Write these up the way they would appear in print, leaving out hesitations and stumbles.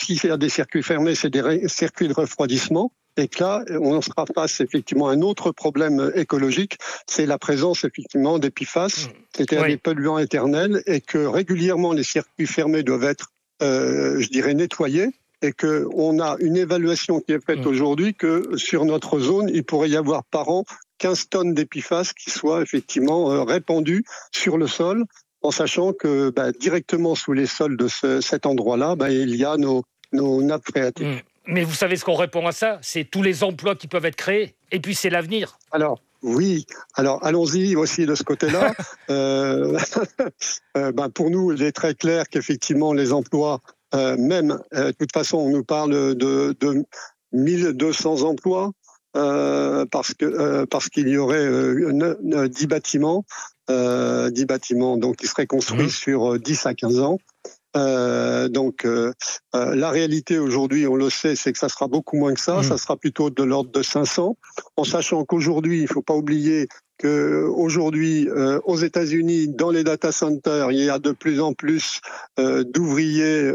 s'il y a des circuits fermés, c'est des circuits de refroidissement. Et que là, on sera face effectivement à un autre problème écologique, c'est la présence effectivement des PFAS, c'est-à-dire des polluants éternels, et que régulièrement les circuits fermés doivent être, nettoyés, et qu'on a une évaluation qui est faite aujourd'hui que sur notre zone, il pourrait y avoir par an 15 tonnes d'épiphases qui soient effectivement répandues sur le sol, en sachant que directement sous les sols de cet endroit-là, il y a nos nappes phréatiques. Mais vous savez ce qu'on répond à ça ? C'est tous les emplois qui peuvent être créés, et puis c'est l'avenir. Alors, oui. Alors, allons-y aussi de ce côté-là. Pour nous, il est très clair qu'effectivement, les emplois, de toute façon, on nous parle de 1200 emplois, parce qu'il y aurait 10 bâtiments, donc qui seraient construits sur 10 à 15 ans. La réalité aujourd'hui, on le sait, c'est que ça sera beaucoup moins que ça. Ça sera plutôt de l'ordre de 500, en sachant qu'aujourd'hui, il ne faut pas oublier qu'aujourd'hui, aux États-Unis, dans les data centers, il y a de plus en plus d'ouvriers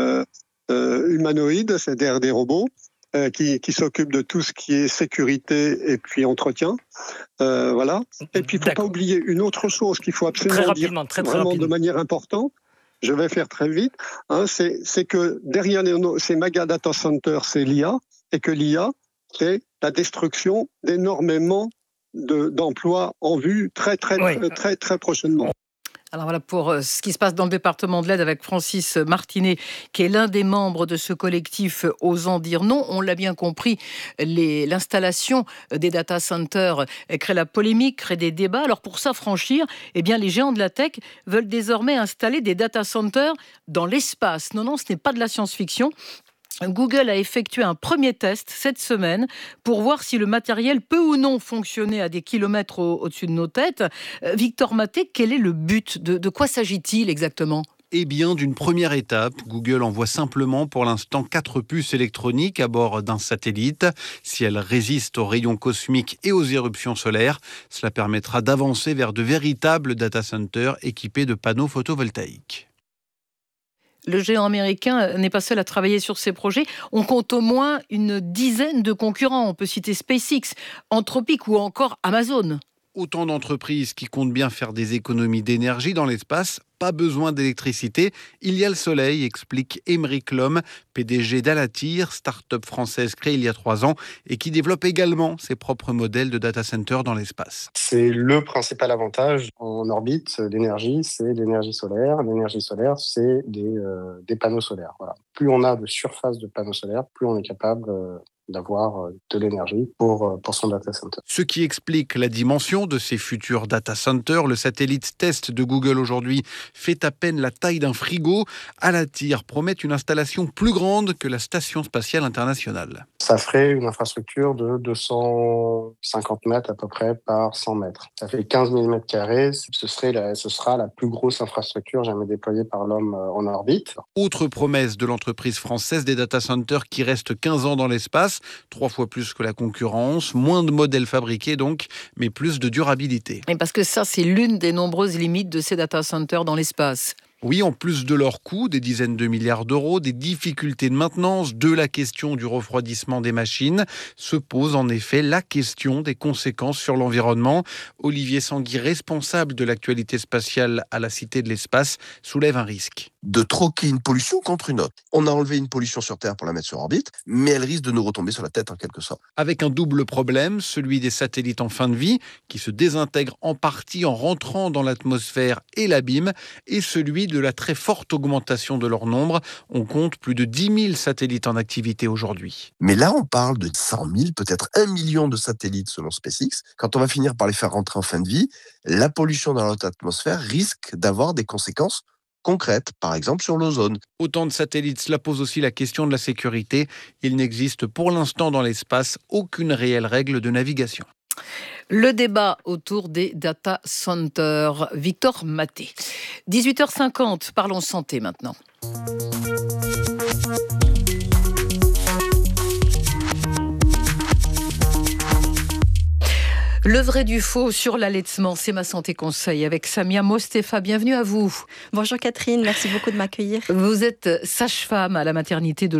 humanoïdes, c'est-à-dire des robots, qui s'occupent de tout ce qui est sécurité et puis entretien. Voilà. Et puis, il ne faut pas oublier une autre chose qu'il faut absolument dire vraiment de manière importante. Je vais faire très vite. C'est que derrière ces méga data centers, c'est l'IA, et que l'IA, c'est la destruction d'énormément d'emplois en vue très prochainement. Alors voilà pour ce qui se passe dans le département de l'Aide avec Francis Martinet, qui est l'un des membres de ce collectif Osons dire non. On l'a bien compris, l'installation des data centers crée la polémique, crée des débats. Alors pour s'affranchir, les géants de la tech veulent désormais installer des data centers dans l'espace. Non, ce n'est pas de la science-fiction. Google a effectué un premier test cette semaine pour voir si le matériel peut ou non fonctionner à des kilomètres au-dessus de nos têtes. Victor Maté, quel est le but ? De quoi s'agit-il exactement ? Eh bien, d'une première étape, Google envoie simplement pour l'instant 4 puces électroniques à bord d'un satellite. Si elles résistent aux rayons cosmiques et aux éruptions solaires, cela permettra d'avancer vers de véritables data centers équipés de panneaux photovoltaïques. Le géant américain n'est pas seul à travailler sur ces projets. On compte au moins une dizaine de concurrents. On peut citer SpaceX, Anthropic ou encore Amazon. Autant d'entreprises qui comptent bien faire des économies d'énergie dans l'espace. Pas besoin d'électricité, il y a le soleil, explique Émeric Lhomme, PDG d'Alatyr, start-up française créée il y a 3 ans et qui développe également ses propres modèles de data center dans l'espace. C'est le principal avantage en orbite d'énergie, c'est l'énergie solaire. L'énergie solaire, c'est des panneaux solaires. Voilà. Plus on a de surface de panneaux solaires, plus on est capable d'avoir de l'énergie pour son data center. Ce qui explique la dimension de ces futurs data centers. Le satellite test de Google aujourd'hui fait à peine la taille d'un frigo. Alatyr promet une installation plus grande que la Station spatiale internationale. Ça ferait une infrastructure de 250 mètres à peu près par 100 mètres. Ça fait 15 000 mètres carrés. Ce sera la plus grosse infrastructure jamais déployée par l'homme en orbite. Autre promesse de l'entreprise française des data centers qui reste 15 ans dans l'espace, 3 fois plus que la concurrence, moins de modèles fabriqués donc, mais plus de durabilité. Et parce que ça, c'est l'une des nombreuses limites de ces data centers dans l'espace. Oui, en plus de leur coût, des dizaines de milliards d'euros, des difficultés de maintenance, de la question du refroidissement des machines, se pose en effet la question des conséquences sur l'environnement. Olivier Sanguy, responsable de l'actualité spatiale à la Cité de l'Espace, soulève un risque. De troquer une pollution contre une autre. On a enlevé une pollution sur Terre pour la mettre sur orbite, mais elle risque de nous retomber sur la tête en quelque sorte. Avec un double problème, celui des satellites en fin de vie, qui se désintègrent en partie en rentrant dans l'atmosphère et l'abîment, et celui de la très forte augmentation de leur nombre. On compte plus de 10 000 satellites en activité aujourd'hui. Mais là, on parle de 100 000, peut-être 1 million de satellites selon SpaceX. Quand on va finir par les faire rentrer en fin de vie, la pollution dans notre atmosphère risque d'avoir des conséquences concrètes, par exemple sur l'ozone. Autant de satellites, cela pose aussi la question de la sécurité. Il n'existe pour l'instant dans l'espace aucune réelle règle de navigation. Le débat autour des data centers. Victor Maté. 18h50, parlons santé maintenant. Le vrai du faux sur l'allaitement, c'est Ma Santé Conseil avec Samia Mostefa. Bienvenue à vous. Bonjour Catherine, merci beaucoup de m'accueillir. Vous êtes sage-femme à la maternité de